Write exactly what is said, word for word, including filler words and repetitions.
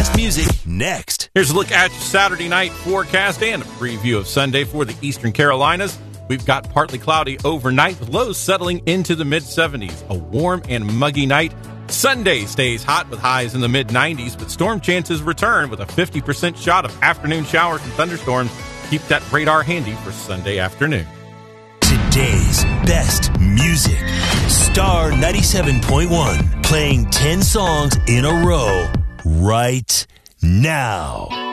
best music next. Here's a look at your Saturday night forecast and a preview of Sunday for the Eastern Carolinas. We've got partly cloudy overnight with lows settling into the mid seventies. A warm and muggy night. Sunday stays hot with highs in the mid nineties, but storm chances return with a fifty percent shot of afternoon showers and thunderstorms. Keep that radar handy for Sunday afternoon. Today's best music. Star ninety-seven point one, playing ten songs in a row right now.